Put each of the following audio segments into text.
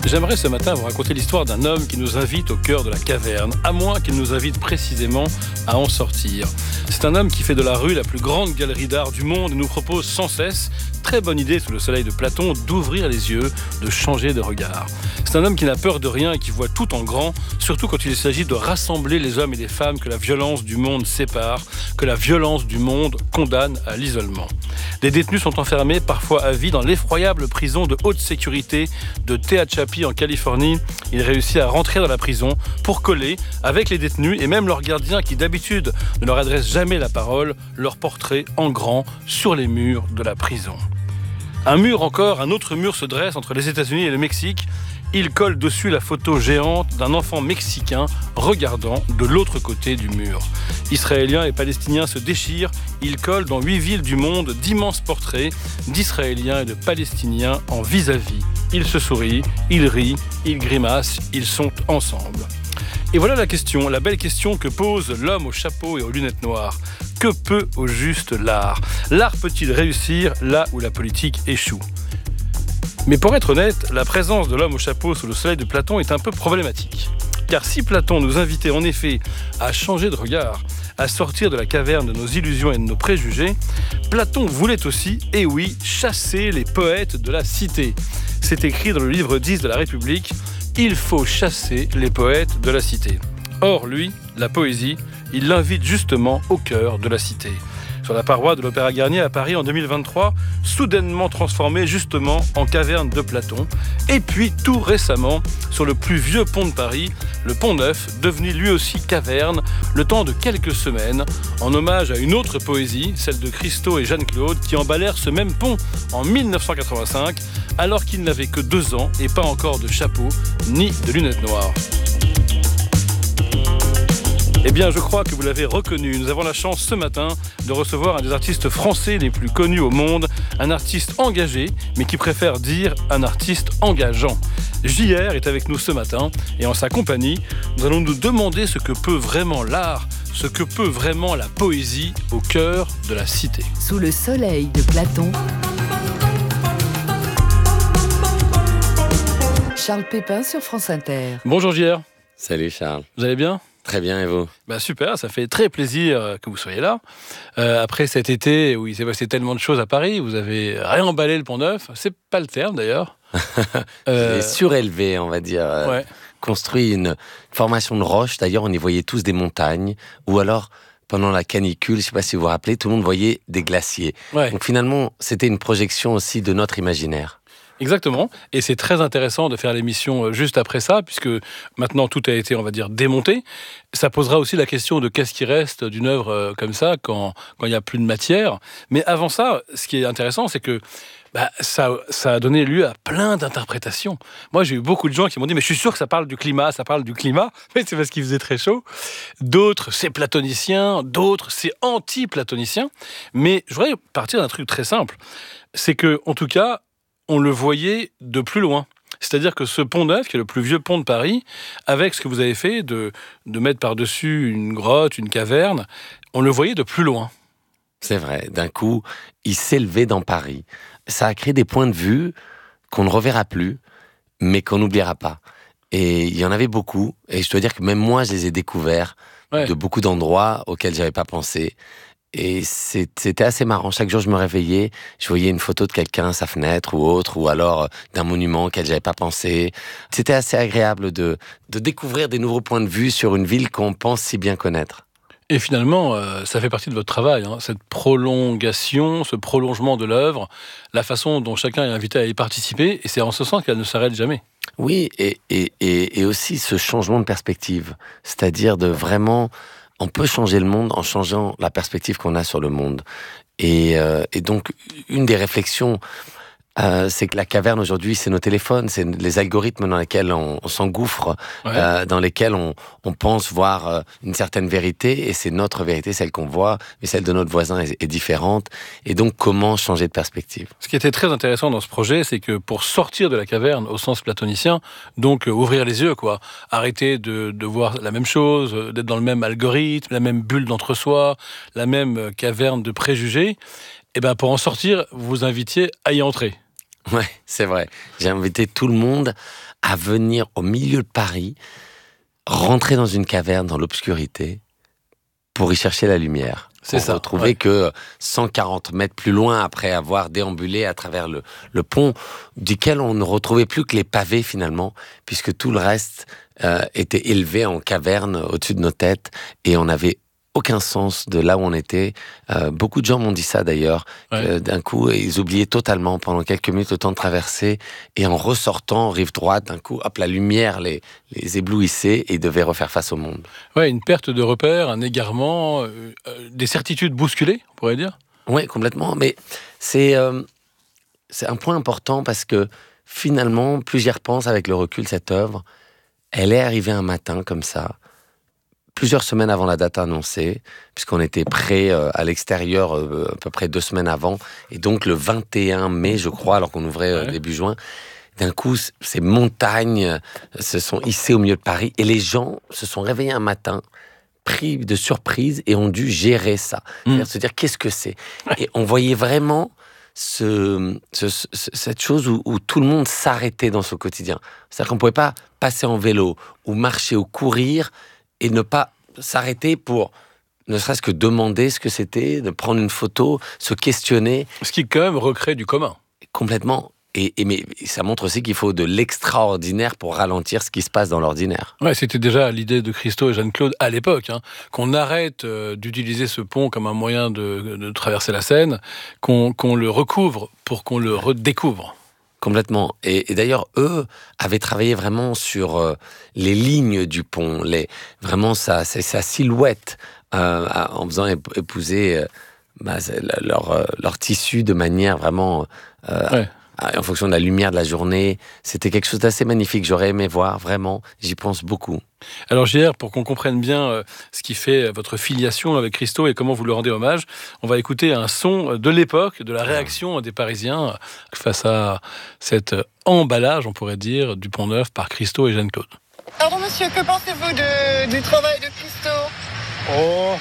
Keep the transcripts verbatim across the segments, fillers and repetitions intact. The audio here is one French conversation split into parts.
J'aimerais ce matin vous raconter l'histoire d'un homme qui nous invite au cœur de la caverne, à moins qu'il nous invite précisément à en sortir. C'est un homme qui fait de la rue la plus grande galerie d'art du monde et nous propose sans cesse, très bonne idée sous le soleil de Platon, d'ouvrir les yeux, de changer de regard. C'est un homme qui n'a peur de rien et qui voit tout en grand, surtout quand il s'agit de rassembler les hommes et les femmes que la violence du monde sépare, que la violence du monde condamne à l'isolement. Des détenus sont enfermés, parfois à vie, dans l'effroyable prison de haute sécurité de Tehachapi en Californie. Il réussit à rentrer dans la prison pour coller avec les détenus et même leurs gardiens qui d'habitude ne leur adressent jamais la parole, leur portrait en grand sur les murs de la prison. Un mur encore, un autre mur se dresse entre les États-Unis et le Mexique. Il colle dessus la photo géante d'un enfant mexicain regardant de l'autre côté du mur. Israéliens et Palestiniens se déchirent. Ils collent dans huit villes du monde d'immenses portraits d'Israéliens et de Palestiniens en vis-à-vis. Ils se sourient, ils rient, ils grimacent, ils sont ensemble. Et voilà la question, la belle question que pose l'homme au chapeau et aux lunettes noires. Que peut au juste l'art ? L'art peut-il réussir là où la politique échoue ? Mais pour être honnête, la présence de l'homme au chapeau sous le soleil de Platon est un peu problématique. Car si Platon nous invitait en effet à changer de regard, à sortir de la caverne de nos illusions et de nos préjugés, Platon voulait aussi, et oui, chasser les poètes de la cité. C'est écrit dans le livre dix de la République, « Il faut chasser les poètes de la cité ». Or, lui, la poésie, il l'invite justement au cœur de la cité. Sur la paroi de l'Opéra Garnier à Paris en deux mille vingt-trois, soudainement transformée justement en caverne de Platon. Et puis tout récemment, sur le plus vieux pont de Paris, le pont Neuf, devenu lui aussi caverne, le temps de quelques semaines, en hommage à une autre poésie, celle de Christo et Jeanne-Claude, qui emballèrent ce même pont en dix-neuf cent quatre-vingt-cinq, alors qu'ils n'avaient que deux ans et pas encore de chapeau ni de lunettes noires. Eh bien, je crois que vous l'avez reconnu. Nous avons la chance ce matin de recevoir un des artistes français les plus connus au monde, un artiste engagé, mais qui préfère dire un artiste engageant. J R est avec nous ce matin et en sa compagnie, nous allons nous demander ce que peut vraiment l'art, ce que peut vraiment la poésie au cœur de la cité. Sous le soleil de Platon, Charles Pépin sur France Inter. Bonjour J R. Salut Charles. Vous allez bien ? Très bien, et vous ? Bah super, ça fait très plaisir que vous soyez là. Euh, après cet été où il s'est passé tellement de choses à Paris, vous avez réemballé le Pont Neuf, c'est pas le terme d'ailleurs. euh... surélevé, on va dire. Ouais. Construit une formation de roches, d'ailleurs on y voyait tous des montagnes, ou alors pendant la canicule, je ne sais pas si vous vous rappelez, tout le monde voyait des glaciers. Ouais. Donc finalement, c'était une projection aussi de notre imaginaire. Exactement, et c'est très intéressant de faire l'émission juste après ça, puisque maintenant tout a été, on va dire, démonté. Ça posera aussi la question de qu'est-ce qui reste d'une œuvre comme ça quand quand il n'y a plus de matière. Mais avant ça, ce qui est intéressant, c'est que bah, ça, ça a donné lieu à plein d'interprétations. Moi, j'ai eu beaucoup de gens qui m'ont dit « mais je suis sûr que ça parle du climat, ça parle du climat », mais c'est parce qu'il faisait très chaud. D'autres, c'est platonicien, d'autres, c'est anti-platonicien. Mais je voudrais partir d'un truc très simple. C'est que, en tout cas, on le voyait de plus loin. C'est-à-dire que ce pont Neuf, qui est le plus vieux pont de Paris, avec ce que vous avez fait de, de mettre par-dessus une grotte, une caverne, on le voyait de plus loin. C'est vrai, d'un coup, il s'élevait dans Paris. Ça a créé des points de vue qu'on ne reverra plus, mais qu'on n'oubliera pas. Et il y en avait beaucoup, et je dois dire que même moi, je les ai découverts ouais. de beaucoup d'endroits auxquels je n'avais pas pensé. Et c'était assez marrant. Chaque jour, je me réveillais, je voyais une photo de quelqu'un à sa fenêtre ou autre, ou alors d'un monument auquel j'avais pas pensé. C'était assez agréable de, de découvrir des nouveaux points de vue sur une ville qu'on pense si bien connaître. Et finalement, euh, ça fait partie de votre travail, hein, cette prolongation, ce prolongement de l'œuvre, la façon dont chacun est invité à y participer, et c'est en ce sens qu'elle ne s'arrête jamais. Oui, et, et, et, et aussi ce changement de perspective, c'est-à-dire de vraiment... On peut changer le monde en changeant la perspective qu'on a sur le monde. Et, euh, et donc, une des réflexions, euh, c'est que la caverne aujourd'hui, c'est nos téléphones, c'est les algorithmes dans lesquels on, on s'engouffre, ouais. euh, dans lesquels on, on pense voir euh, une certaine vérité, et c'est notre vérité, celle qu'on voit, mais celle de notre voisin est, est différente. Et donc, comment changer de perspective ? Ce qui était très intéressant dans ce projet, c'est que pour sortir de la caverne au sens platonicien, donc euh, ouvrir les yeux, quoi, arrêter de, de voir la même chose, euh, d'être dans le même algorithme, la même bulle d'entre-soi, la même euh, caverne de préjugés, et ben pour en sortir, vous vous invitiez à y entrer. Ouais, c'est vrai. J'ai invité tout le monde à venir au milieu de Paris, rentrer dans une caverne dans l'obscurité pour y chercher la lumière. C'est pour ça, retrouver ouais. que cent quarante mètres plus loin, après avoir déambulé à travers le, le pont, duquel on ne retrouvait plus que les pavés finalement, puisque tout le reste euh, était élevé en caverne au-dessus de nos têtes, et on n'avait aucun sens de là où on était. Euh, beaucoup de gens m'ont dit ça d'ailleurs, Ouais. que d'un coup, ils oubliaient totalement pendant quelques minutes le temps de traverser, et en ressortant rive droite, d'un coup, hop, la lumière les, les éblouissait et ils devaient refaire face au monde. Ouais, une perte de repères, un égarement, euh, euh, des certitudes bousculées, on pourrait dire. Oui, complètement, mais c'est, euh, c'est un point important parce que finalement, plus j'y repense avec le recul, cette œuvre, elle est arrivée un matin comme ça, plusieurs semaines avant la date annoncée, puisqu'on était prêt euh, à l'extérieur euh, à peu près deux semaines avant, et donc le vingt et un mai, je crois, alors qu'on ouvrait euh, Ouais. début juin, d'un coup, c- ces montagnes euh, se sont hissées au milieu de Paris, et les gens se sont réveillés un matin, pris de surprise, et ont dû gérer ça. C'est-à-dire se dire, qu'est-ce que c'est ? Et on voyait vraiment ce, ce- ce- cette chose où, où tout le monde s'arrêtait dans son quotidien. C'est-à-dire qu'on ne pouvait pas passer en vélo, ou marcher, ou courir, et ne pas s'arrêter pour ne serait-ce que demander ce que c'était, de prendre une photo, se questionner Ce qui, quand même, recrée du commun. complètement. Et, et mais ça montre aussi qu'il faut de l'extraordinaire pour ralentir ce qui se passe dans l'ordinaire. Ouais, c'était déjà l'idée de Christo et Jeanne-Claude à l'époque, hein, qu'on arrête euh, d'utiliser ce pont comme un moyen de, de traverser la Seine, qu'on, qu'on le recouvre pour qu'on le redécouvre. Complètement. Et, et d'ailleurs, eux avaient travaillé vraiment sur euh, les lignes du pont, les, vraiment sa, sa, sa silhouette, euh, en faisant ép- épouser euh, bah, leur, euh, leur tissu de manière vraiment... Euh, Ouais. en fonction de la lumière de la journée. C'était quelque chose d'assez magnifique. J'aurais aimé voir, vraiment. J'y pense beaucoup. Alors J R, pour qu'on comprenne bien euh, ce qui fait votre filiation avec Christo et comment vous le rendez hommage, on va écouter un son de l'époque, de la réaction des Parisiens face à cet emballage, on pourrait dire, du Pont Neuf par Christo et Jeanne-Claude. Alors monsieur, que pensez-vous de- du travail de Christo ? Oh,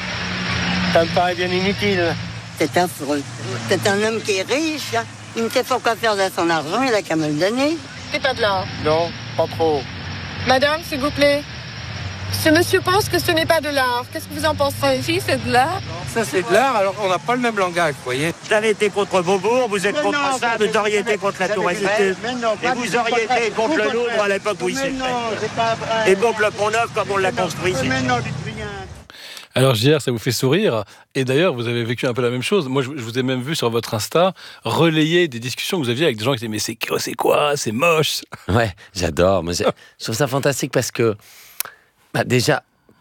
ça me paraît bien inutile. C'est affreux. C'est un homme qui est riche, hein. Il ne sait pas quoi faire de son argent, il a qu'à me le donner. C'est pas de l'art. Non, pas trop. Madame, s'il vous plaît. Ce monsieur pense que ce n'est pas de l'art. Qu'est-ce que vous en pensez ? Si, c'est de l'art. Ça, c'est de l'art, alors on n'a pas le même langage, vous voyez. Vous avez été contre Beaubourg, vous êtes Mais contre non, ça, vous vous auriez été contre la Tour Eiffel, Mais non, et pas vous du tout, auriez pas été du contre tout, le pas Louvre du à l'époque où il Mais s'est non, fait. c'est pas vrai. Et donc le Pont Neuf comme on l'a construit. c'est- Mais non, dites rien. Alors J R, ça vous fait sourire. Et d'ailleurs, vous avez vécu un peu la même chose. Moi, je je vous ai même vu sur votre Insta relayer des discussions que vous aviez avec des gens qui disaient « Mais c'est quoi, c'est quoi C'est moche !» Ouais, j'adore. Moi, j'ai- je trouve ça fantastique parce que, bah, déjà,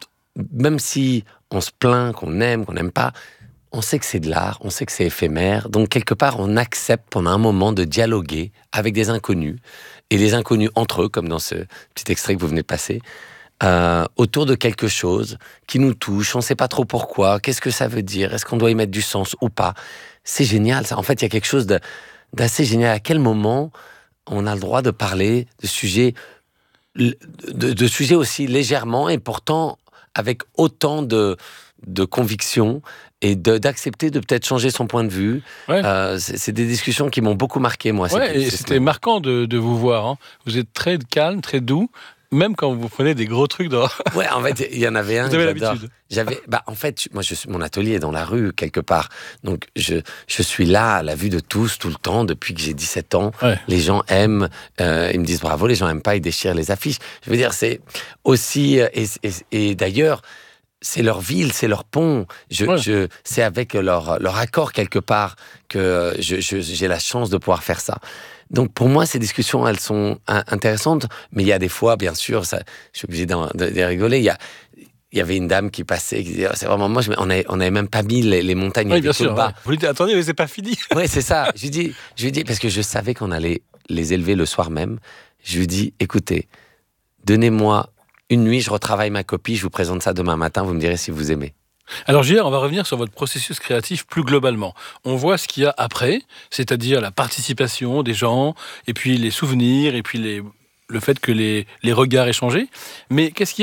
même si on se plaint, qu'on aime, qu'on n'aime pas, on sait que c'est de l'art, on sait que c'est éphémère. Donc, quelque part, on accepte pendant un moment de dialoguer avec des inconnus, et les inconnus entre eux, comme dans ce petit extrait que vous venez de passer, euh, autour de quelque chose qui nous touche. On ne sait pas trop pourquoi. Qu'est-ce que ça veut dire ? Est-ce qu'on doit y mettre du sens ou pas ? C'est génial, ça. En fait, il y a quelque chose de, d'assez génial. À quel moment on a le droit de parler de sujets, de, de sujets aussi légèrement et pourtant avec autant de, de conviction et de, d'accepter de peut-être changer son point de vue. Ouais. Euh, c'est, c'est des discussions qui m'ont beaucoup marqué, moi. Ouais, ces- et ces c'était semaines. marquant de, de vous voir. Hein. Vous êtes très calme, très doux, même quand vous prenez des gros trucs dans... Ouais, en fait, il y en avait un Vous que avez j'adore. l'habitude. J'avais, bah, en fait, moi, je suis, mon atelier est dans la rue, quelque part. Donc, je, je suis là, à la vue de tous, tout le temps, depuis que j'ai dix-sept ans. Ouais. Les gens aiment, euh, ils me disent bravo, les gens aiment pas, ils déchirent les affiches. Je veux dire, c'est aussi, euh, et, et, et d'ailleurs, c'est leur ville, c'est leur pont. Je, Ouais. je, c'est avec leur, leur accord, quelque part, que je, je, j'ai la chance de pouvoir faire ça. Donc, pour moi, ces discussions, elles sont in- intéressantes, mais il y a des fois, bien sûr, ça, je suis obligé d'en- de, de rigoler, il y a, il y avait une dame qui passait, qui disait, oh, c'est vraiment moche, mais on n'avait on avait même pas mis les, les montagnes. Oui, étaient bien tout sûr. bas. Ouais. Vous lui dites, attendez, mais c'est pas fini. Oui, c'est ça. Je lui dis, je lui dis, parce que je savais qu'on allait les élever le soir même, je lui dis, écoutez, donnez-moi une nuit, je retravaille ma copie, je vous présente ça demain matin, vous me direz si vous aimez. Alors J R, on va revenir sur votre processus créatif plus globalement. On voit ce qu'il y a après, c'est-à-dire la participation des gens, et puis les souvenirs, et puis les, le fait que les, les regards aient changé. Mais qu'est-ce qu'il y a avant ?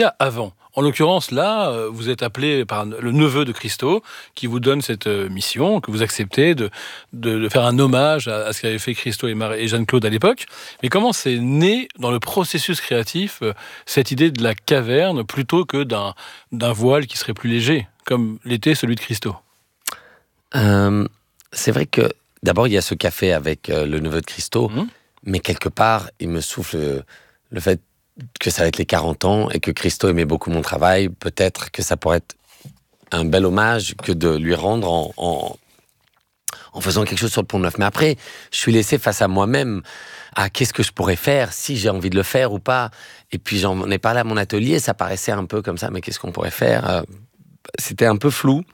En l'occurrence, là, vous êtes appelé par le neveu de Christo qui vous donne cette mission, que vous acceptez de, de, de faire un hommage à, à ce qu'avaient fait Christo et, Marie, et Jeanne-Claude à l'époque. Mais comment c'est né dans le processus créatif cette idée de la caverne plutôt que d'un, d'un voile qui serait plus léger, comme l'était celui de Christo ? euh, C'est vrai que d'abord, il y a ce café avec euh, le neveu de Christo, mmh. mais quelque part, il me souffle le, le fait que ça va être les quarante ans et que Christo aimait beaucoup mon travail. Peut-être que ça pourrait être un bel hommage que de lui rendre en, en, en faisant quelque chose sur le Pont-Neuf. Mais après, je suis laissé face à moi-même, à qu'est-ce que je pourrais faire, si j'ai envie de le faire ou pas. Et puis j'en ai parlé à mon atelier, ça paraissait un peu comme ça, mais qu'est-ce qu'on pourrait faire ? C'était un peu flou.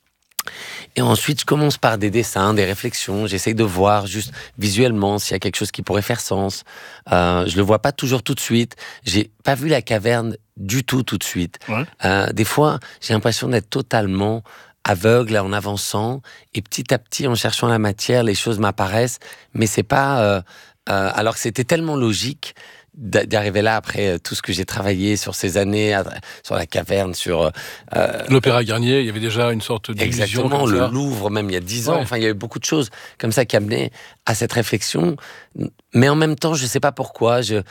Et ensuite, je commence par des dessins, des réflexions. J'essaye de voir juste visuellement s'il y a quelque chose qui pourrait faire sens. Euh, je le vois pas toujours tout de suite. J'ai pas vu la caverne du tout tout de suite. Ouais. Euh, des fois, j'ai l'impression d'être totalement aveugle en avançant. Et petit à petit, en cherchant la matière, les choses m'apparaissent. Mais c'est pas... Euh, euh, alors que c'était tellement logique d'arriver là après tout ce que j'ai travaillé sur ces années, sur la caverne, sur... Euh, L'Opéra Garnier, il y avait déjà une sorte d'illusion. Exactement, le Louvre, même il y a dix ans. Ouais. Enfin, il y avait beaucoup de choses comme ça qui amenaient à cette réflexion. Mais en même temps, je ne sais pas pourquoi, je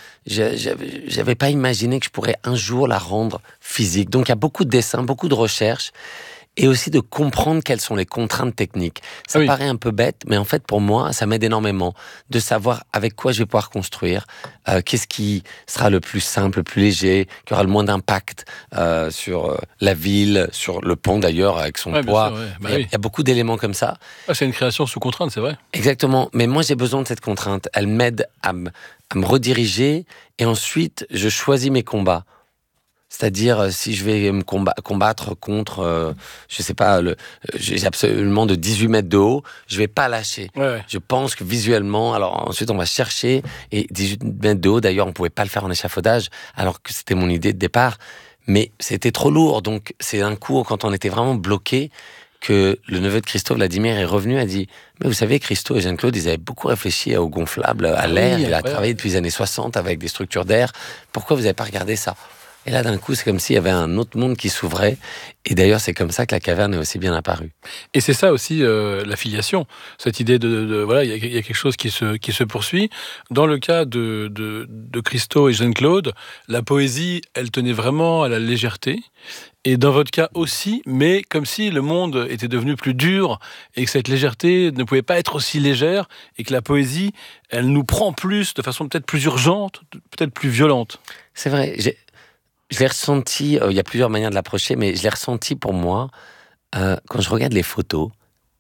n'avais pas imaginé que je pourrais un jour la rendre physique. Donc, il y a beaucoup de dessins, beaucoup de recherches. Et aussi de comprendre quelles sont les contraintes techniques. Ça oui. paraît un peu bête, mais en fait, pour moi, ça m'aide énormément de savoir avec quoi je vais pouvoir construire, euh, qu'est-ce qui sera le plus simple, le plus léger, qui aura le moins d'impact euh, sur euh, la ville, sur le pont d'ailleurs, avec son ouais, poids. Sûr, ouais. bah, il, y a, oui. il y a beaucoup d'éléments comme ça. Ah, c'est une création sous contrainte, c'est vrai. Exactement, mais moi, j'ai besoin de cette contrainte. Elle m'aide à, m- à me rediriger, et ensuite, je choisis mes combats. C'est-à-dire, si je vais me comba- combattre contre, euh, je sais pas, le, j'ai absolument de dix-huit mètres de haut, je vais pas lâcher. Ouais, ouais. Je pense que visuellement, alors ensuite on va chercher, et dix-huit mètres de haut, d'ailleurs on pouvait pas le faire en échafaudage, alors que c'était mon idée de départ, mais c'était trop lourd, donc c'est un coup, quand on était vraiment bloqué, que le neveu de Christo, Vladimir, est revenu et a dit « Mais vous savez, Christo et Jeanne-Claude, ils avaient beaucoup réfléchi au gonflable, à l'air, oui, il a ouais. travaillé depuis les années soixante avec des structures d'air, pourquoi vous n'avez pas regardé ça ?» Et là, d'un coup, c'est comme s'il y avait un autre monde qui s'ouvrait. Et d'ailleurs, c'est comme ça que la caverne est aussi bien apparue. Et c'est ça aussi euh, la filiation. Cette idée de, de voilà, il y, y a quelque chose qui se qui se poursuit. Dans le cas de de, de Christo et Jeanne-Claude, la poésie, elle tenait vraiment à la légèreté. Et dans votre cas aussi, mais comme si le monde était devenu plus dur et que cette légèreté ne pouvait pas être aussi légère et que la poésie, elle nous prend plus, de façon peut-être plus urgente, peut-être plus violente. C'est vrai. J'ai... Je l'ai ressenti, euh, il y a plusieurs manières de l'approcher, mais je l'ai ressenti pour moi euh, quand je regarde les photos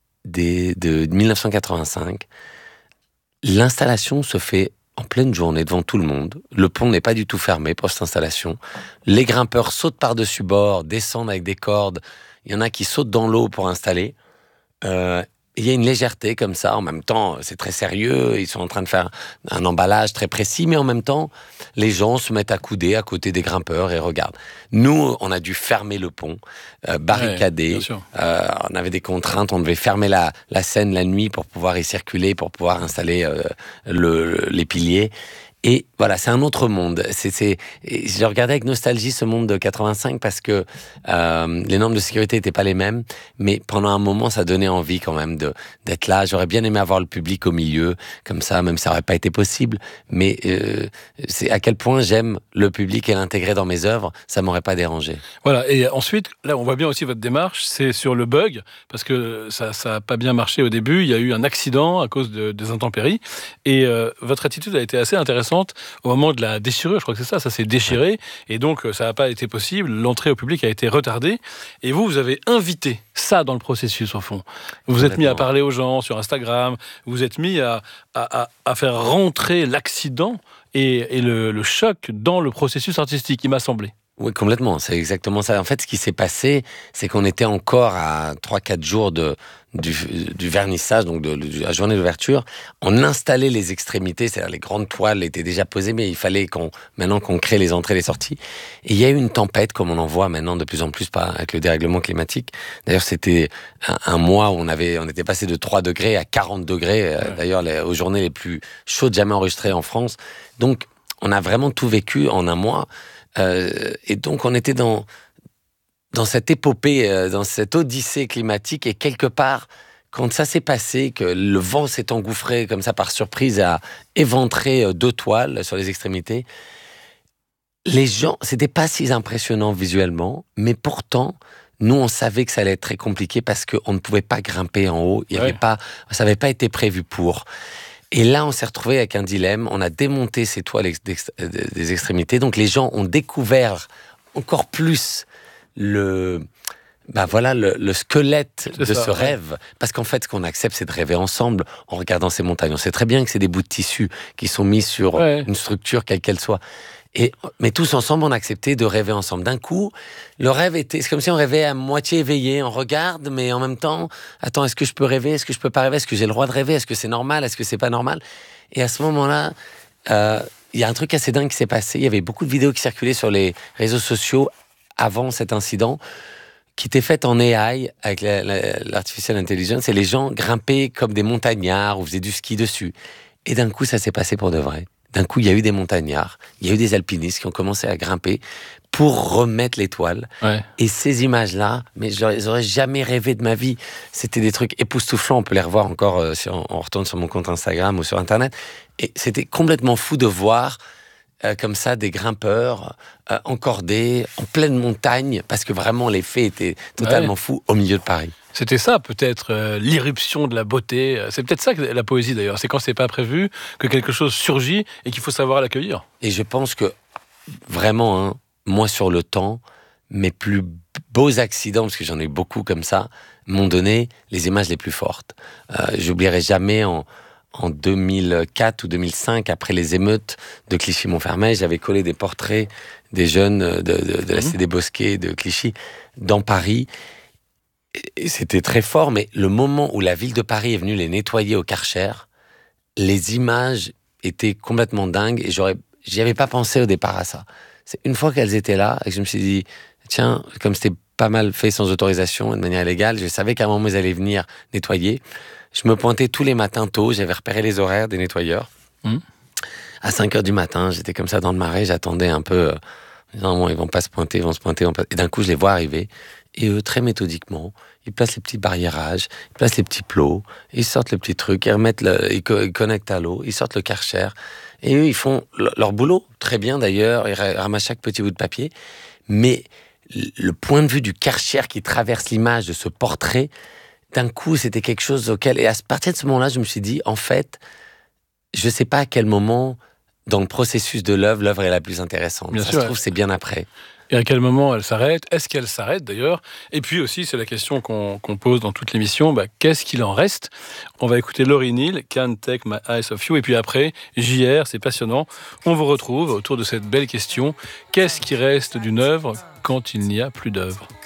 des, de dix-neuf cent quatre-vingt-cinq. L'installation se fait en pleine journée devant tout le monde. Le pont n'est pas du tout fermé pour cette installation. Les grimpeurs sautent par-dessus bord, descendent avec des cordes. Il y en a qui sautent dans l'eau pour installer. Euh, Il y a une légèreté comme ça, en même temps, c'est très sérieux, ils sont en train de faire un emballage très précis, mais en même temps, les gens se mettent à couder à côté des grimpeurs et regardent. Nous, on a dû fermer le pont, euh, barricader, ouais, euh, on avait des contraintes, on devait fermer la, la Seine la nuit pour pouvoir y circuler, pour pouvoir installer euh, le, les piliers. Et voilà, c'est un autre monde. C'est, c'est, je regardais avec nostalgie ce monde de quatre-vingt-cinq parce que euh, les normes de sécurité n'étaient pas les mêmes, mais pendant un moment, ça donnait envie quand même de, d'être là. J'aurais bien aimé avoir le public au milieu, comme ça, même si ça n'aurait pas été possible. Mais euh, c'est à quel point j'aime le public et l'intégrer dans mes œuvres, ça m'aurait pas dérangé. Voilà, et ensuite, là, on voit bien aussi votre démarche, c'est sur le bug, parce que ça n'a pas bien marché au début. Il y a eu un accident à cause de, des intempéries, et euh, votre attitude a été assez intéressante au moment de la déchirure, je crois que c'est ça, ça s'est déchiré, et donc ça n'a pas été possible, l'entrée au public a été retardée, et vous, vous avez invité ça dans le processus, au fond. Vous êtes mis à parler aux gens sur Instagram, vous êtes mis à, à, à faire rentrer l'accident et, et le, le choc dans le processus artistique, il m'a semblé. Oui, complètement, c'est exactement ça. En fait, ce qui s'est passé, c'est qu'on était encore à trois quatre jours de, du, du vernissage, donc de, de la journée d'ouverture. On installait les extrémités, c'est-à-dire les grandes toiles étaient déjà posées, mais il fallait qu'on, maintenant qu'on crée les entrées et les sorties. Et il y a eu une tempête, comme on en voit maintenant de plus en plus par, avec le dérèglement climatique. D'ailleurs, c'était un, un mois où on avait, on était passé de trois degrés à quarante degrés, ouais. D'ailleurs, les, aux journées les plus chaudes jamais enregistrées en France. Donc, on a vraiment tout vécu en un mois. Euh, et donc, on était dans, dans cette épopée, euh, dans cette odyssée climatique. Et quelque part, quand ça s'est passé, que le vent s'est engouffré comme ça par surprise, a éventré euh, deux toiles sur les extrémités, les gens, c'était pas si impressionnant visuellement, mais pourtant, nous, on savait que ça allait être très compliqué parce qu'on ne pouvait pas grimper en haut. Il y avait Ouais. pas, ça n'avait pas été prévu pour. Et là, on s'est retrouvé avec un dilemme. On a démonté ces toiles ex- d'ex- des extrémités. Donc, les gens ont découvert encore plus le, bah voilà, le, le squelette C'est de ça, ce ouais. rêve. Parce qu'en fait, ce qu'on accepte, c'est de rêver ensemble en regardant ces montagnes. On sait très bien que c'est des bouts de tissu qui sont mis sur Ouais. une structure, quelle qu'elle soit. Et, mais tous ensemble, on a accepté de rêver ensemble. D'un coup, le rêve était... C'est comme si on rêvait à moitié éveillé. On regarde, mais en même temps, attends, est-ce que je peux rêver? Est-ce que je peux pas rêver? Est-ce que j'ai le droit de rêver? Est-ce que c'est normal? Est-ce que c'est pas normal? Et à ce moment-là, euh, il y a un truc assez dingue qui s'est passé. Il y avait beaucoup de vidéos qui circulaient sur les réseaux sociaux avant cet incident, qui étaient faites en A I, avec la, la, l'artificial intelligence, et les gens grimpaient comme des montagnards ou faisaient du ski dessus. Et d'un coup, ça s'est passé pour de vrai. D'un coup, il y a eu des montagnards, il y a eu des alpinistes qui ont commencé à grimper pour remettre l'étoile. Ouais. Et ces images-là, mais je les aurais jamais rêvé de ma vie. C'était des trucs époustouflants. On peut les revoir encore euh, si on, on retourne sur mon compte Instagram ou sur Internet. Et c'était complètement fou de voir euh, comme ça des grimpeurs euh, encordés en pleine montagne, parce que vraiment l'effet était totalement Ouais. fou au milieu de Paris. C'était ça, peut-être, euh, l'irruption de la beauté. C'est peut-être ça, que la poésie, d'ailleurs. C'est quand c'est pas prévu que quelque chose surgit et qu'il faut savoir l'accueillir. Et je pense que, vraiment, hein, moi, sur le temps, mes plus beaux accidents, parce que j'en ai eu beaucoup comme ça, m'ont donné les images les plus fortes. Euh, j'oublierai jamais en, en deux mille quatre ou deux mille cinq, après les émeutes de Clichy-Montfermeil, j'avais collé des portraits des jeunes de, de, de la Cité des Bosquets de Clichy dans Paris. Et c'était très fort, mais le moment où la ville de Paris est venue les nettoyer au Karcher, les images étaient complètement dingues et j'aurais, j'y avais pas pensé au départ à ça. C'est une fois qu'elles étaient là et que je me suis dit, tiens, comme c'était pas mal fait sans autorisation et de manière illégale, je savais qu'à un moment ils allaient venir nettoyer. Je me pointais tous les matins tôt, j'avais repéré les horaires des nettoyeurs. Mmh. À cinq heures du matin, j'étais comme ça dans le marais, j'attendais un peu, euh, non, bon, ils vont pas se pointer, ils vont se pointer, ils vont pas... et d'un coup je les vois arriver. Et eux, très méthodiquement, ils placent les petits barriérages, ils placent les petits plots, ils sortent le petit truc, ils remettent le, ils, co- ils connectent à l'eau, ils sortent le Karcher. Et eux, ils font le- leur boulot, très bien d'ailleurs, ils ra- ramassent chaque petit bout de papier. Mais le point de vue du Karcher qui traverse l'image de ce portrait, d'un coup, c'était quelque chose auquel... Et à partir de ce moment-là, je me suis dit, en fait, je sais pas à quel moment, dans le processus de l'œuvre, l'œuvre est la plus intéressante. Bien Ça sûr, se trouve, c'est bien après. Et à quel moment elle s'arrête? Est-ce qu'elle s'arrête d'ailleurs? Et puis aussi, c'est la question qu'on, qu'on pose dans toute l'émission, bah, qu'est-ce qu'il en reste? On va écouter Lauryn Hill, Can't Take My Eyes Off You. Et puis après, J R, c'est passionnant. On vous retrouve autour de cette belle question. Qu'est-ce qui reste d'une œuvre quand il n'y a plus d'œuvre?